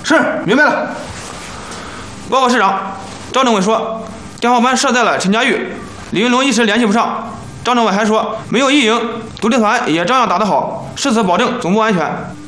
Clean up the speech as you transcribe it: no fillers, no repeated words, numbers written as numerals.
是，明白了。 报告市长，赵政委说，电话班设在了陈家峪，李云龙一时联系不上。张政委还说，没有异营，独立团也照样打得好，誓词保证总部安全。